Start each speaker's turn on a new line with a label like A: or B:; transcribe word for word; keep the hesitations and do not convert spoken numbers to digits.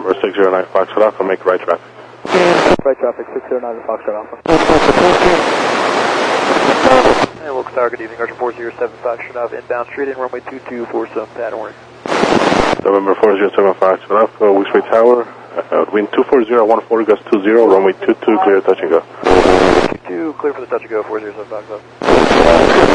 A: November six zero nine Foxtrot Alpha, make right traffic.
B: Right traffic, six zero nine Foxtrot Alpha.
C: And Wilkes Tower, good evening, Archer four zero seven Foxtrot Alpha, inbound straight in, runway two two for some pattern work.
A: November four zero seven Foxtrot Alpha, Wilkes Tower, uh, wind two four zero one four, gust two zero, runway two two, clear touch and go.
C: two two, clear for the touch and go, four zero seven Foxtrot Alpha.